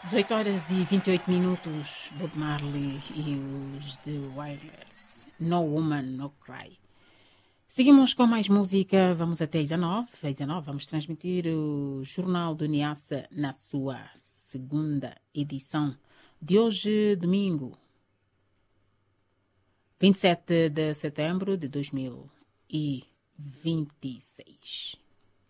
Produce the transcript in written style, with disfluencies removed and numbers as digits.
18 horas e 28 minutos, Bob Marley e os The Wailers. No Woman, No Cry. Seguimos com mais música, vamos até às 19. Às 19 vamos transmitir o Jornal do Niassa na sua segunda edição de hoje, domingo, 27 de setembro de 2026.